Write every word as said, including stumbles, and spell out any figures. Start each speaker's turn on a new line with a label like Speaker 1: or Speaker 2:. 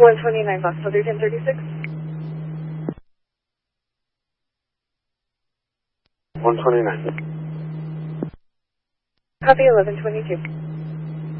Speaker 1: one twenty-nine Foxtrot ten thirty-six.
Speaker 2: one twenty-nine.
Speaker 1: Copy eleven twenty-two.